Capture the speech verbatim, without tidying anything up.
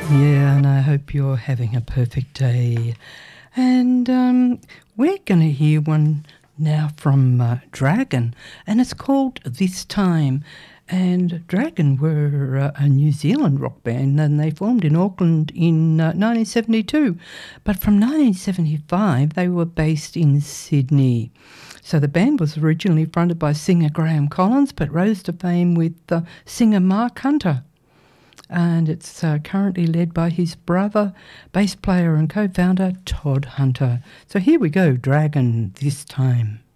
Yeah, and I hope you're having a perfect day. And um, we're going to hear one now from uh, Dragon, and it's called This Time. And Dragon were uh, a New Zealand rock band, and they formed in Auckland in uh, nineteen seventy-two. But from nineteen seventy-five, they were based in Sydney. So the band was originally fronted by singer Graham Collins, but rose to fame with uh, singer Mark Hunter. And it's uh, currently led by his brother, bass player and co-founder Todd Hunter. So here we go, Dragon, This Time.